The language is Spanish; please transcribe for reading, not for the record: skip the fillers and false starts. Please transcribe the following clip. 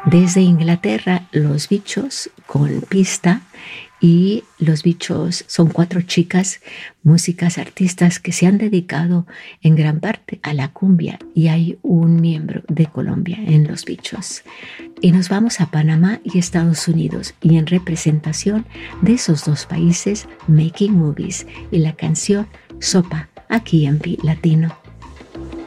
Desde Inglaterra, Los Bichos con Pista. Y Los Bichos son 4 chicas, músicas, artistas que se han dedicado en gran parte a la cumbia, y hay un miembro de Colombia en Los Bichos. Y nos vamos a Panamá y Estados Unidos, y en representación de esos 2 países, Making Movies y la canción Sopa, aquí en Latino.